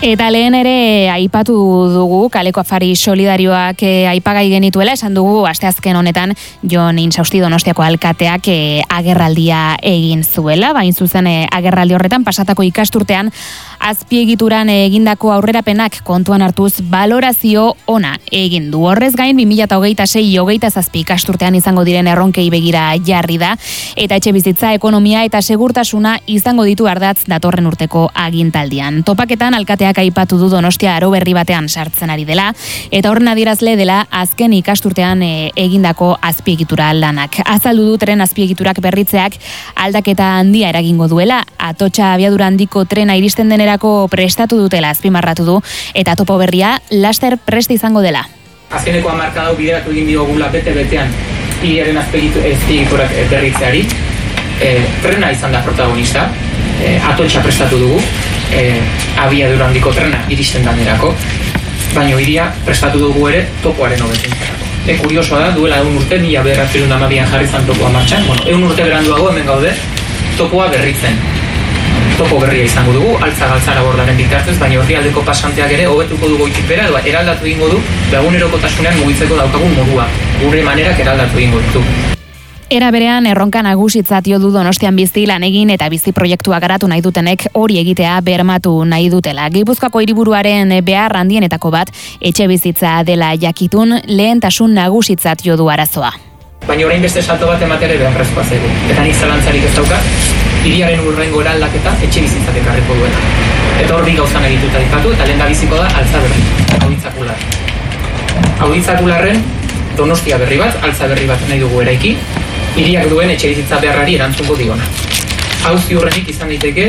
Eta lehen ere aipatu dugu, kaleko afari solidarioak aipagai genituela, esan dugu asteazken honetan Jon Insausti Donostiako alkateak agerraldia egin zuela, bain zuzen agerraldi horretan pasatako ikasturtean azpiegituran egindako aurrerapenak kontuan hartuz balorazio ona egin du. Horrez gain 2026-27 ikasturtean izango diren erronkei begira jarri da, eta etxebizitza, ekonomia eta segurtasuna izango ditu ardatz datorren urteko agintaldian. Topaketan alkateak aipatu du Donostia aro berri batean sartzen ari dela, eta horren adierazle dela azken ikasturtean egindako azpiegitura lanak. Azaldu du tren azpiegiturak berritzeak aldaketa handia eragingo duela, Atotxa abiadura handiko trena iristen denerako prestatu dutela azpimarratu du, eta topo berria laster prest izango dela. Azkeneko hamarkada bideratu egin diogula bete-betean hiriaren azpiegiturak berritzeari. Trena izan da protagonista, Atotxa prestatu dugu, abiadura handiko trena iristen denerako, baina hiria prestatu dugu ere topoaren hobekuntzarako. Kuriosoa da, duela 1 urte, 1912an jarri zan topoa martxan, 1 urte beranduago hemen gaude, topoa berritzen. Topo berria izango dugu, altza-galtzara bordaren bitartez, baina herrialdeko pasanteak ere hobetuko dugu goitik bera, edo eraldatu egingo du, egunerokotasunean mugitzeko daukagun modua. Gure manerak eraldatu egingo ditu. Era berean erronka nagusitzat jo du Donostian bizi lan egin eta bizi proiektua garatu nahi dutenek hori egitea bermatu nahi dutela. Gipuzkoako hiriburuaren behar handienetako bat etxebizitza dela jakitun lehentasun nagusitzat jo du arazoa. Baina orain beste salto bat ematere beharrezkoa zaigu. Eta nik zalantzarik ez daukat, hiriaren urrengo eraldaketa etxebizitzak ekarriko duela. Eta hor bi gauzan egituta dikatu, eta lehen da biziko da altza berri, auditzakular. Auditzakularren Donostia berri bat, altza berri bat nahi dugu eraiki, hiriak duen etxebizitza beharrari erantzungo diona. Hau ziurrenik izan daiteke,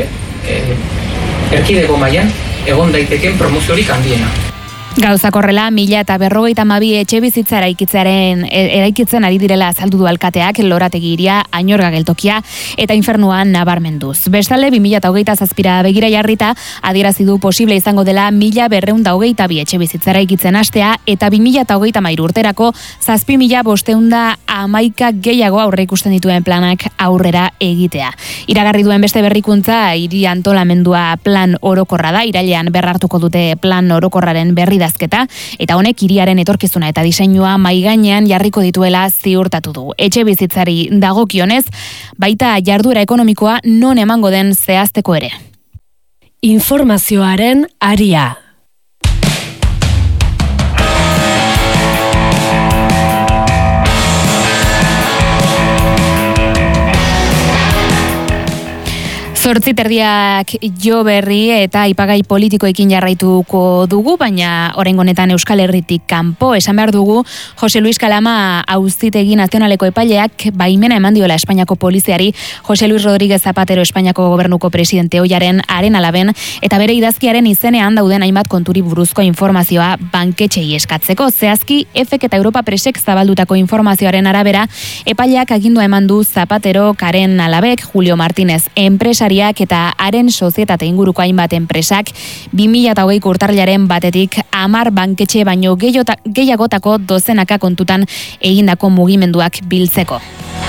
erkidego mailan egon daiteken promoziorik handiena. Gauzak horrela, 1052 etxebizitza eraikitzen ari direla azaldu du alkateak Lorategi hiria, Añorga geltokia eta Infernuan nabarmenduz. Bestalde, 2027 begira jarrita, adierazi du posible izango dela 1222 etxebizitza eraikitzen hastea eta 2033 urterako 7511 gehiago aurre ikusten dituen planak aurrera egitea. Iragarri duen beste berrikuntza, hiri antolamendua plan orokorra da, irailean berrartuko dute plan orokorraren berri eta honek hiriaren etorkizuna eta diseinua mahai gainean jarriko dituela ziurtatu du. Etxebizitzari dagokionez, baita jarduera ekonomikoa non emango den zehazteko ere. Informazioaren aria. Zortziterdiak jo berri eta aipagai politikoekin jarraituko dugu, baina oraingo honetan Euskal Herritik kanpo esan behar dugu Jose Luis Kalama Auzitegi Nazionaleko epaileak baimena eman diola Espainiako poliziari Jose Luis Rodríguez Zapatero Espainiako gobernuko presidente ohiaren haren alaben eta bere idazkiaren izenean dauden hainbat konturi buruzko informazioa banketxei eskatzeko. Zehazki, EFEK eta Europa Presek zabaldutako informazioaren arabera, epaileak agindua eman du Zapatero, Karen Alabek, Julio Martínez enpresari eta haren sozietate inguruko hainbat enpresak 2020 urtarrilaren batetik 10 banketxe baino gehiagotako dozenaka kontutan egindako mugimenduak biltzeko.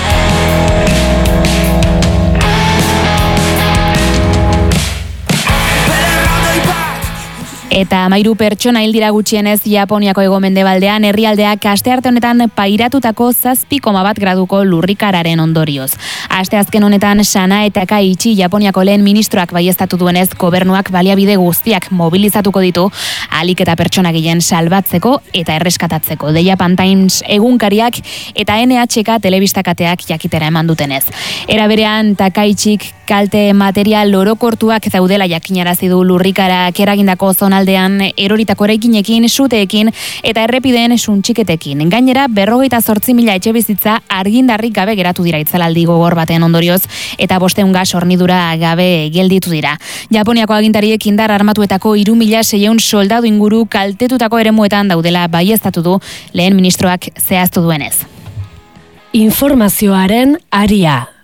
Eta 13 pertsona hil dira gutxienez Japoniako hego-mendebaldean herrialdeak astearte honetan pairatutako 7,1 graduko lurrikararen ondorioz. Asteazken honetan Sana eta Kaichi Japoniako lehen ministroak baieztatu duenez gobernuak baliabide guztiak mobilizatuko ditu ahalik eta pertsona gehien salbatzeko eta erreskatatzeko. The Japan Times egunkariak eta NHK telebistakateak jakitera eman dutenez. Era berean Takaichik kalte material orokortuak daudela jakinarazi du lurrikarak eragindako zonaldean eroritako eraikinekin, suteekin eta errepideen suntxiketekin. Gainera, 58.000 etxebizitza argindarrik gabe geratu dira itzalaldi gogor baten ondorioz eta 500 gas hornidura gabe gelditu dira. Japoniako agintariek indar armatuetako 3.600 soldadu inguru kaltetutako eremuetan daudela baieztatu du lehen ministroak zehaztu duenez. Informazioaren aria.